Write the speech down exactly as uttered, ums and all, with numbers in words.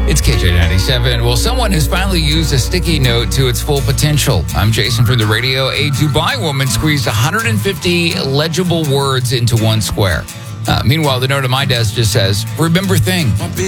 It's K J ninety-seven. Well, someone has finally used a sticky note to its full potential. I'm Jason from the radio. A Dubai woman squeezed one hundred fifty legible words into one square. Uh, meanwhile, the note on my desk just says, remember thing.